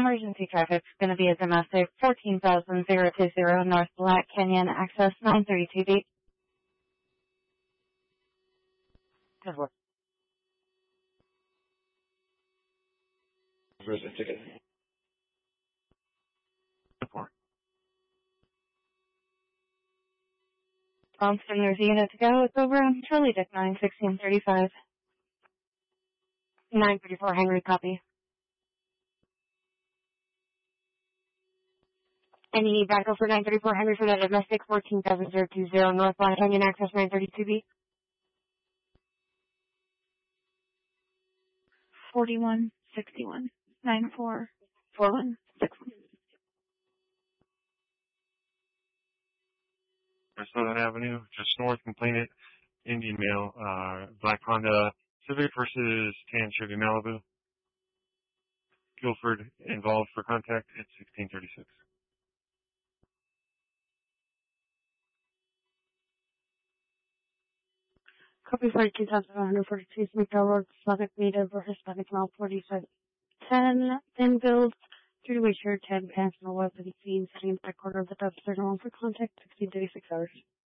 emergency traffic is going to be a domestic 14,020 North Black Canyon, access 932B. Good work. Where's the ticket? Report. Thompson, there's a unit to go. It's over on Charlie Dick 91635. 934 Henry, copy. And you need backup for 934 Henry for that domestic 14,020 North Black Canyon, access 932B. 4161 944161. West Southern Avenue, just north, complainant, Indian Mail, Black Honda Civic versus Tan Chevy Malibu. Guilford involved for contact at 1636. Copy 42,142 Smithville Road, Hispanic Native or Hispanic Male 4710, then build, 3 to 10 pants, no weapons, seen, setting by quarter of the dumpster, known for contact, 1636 hours.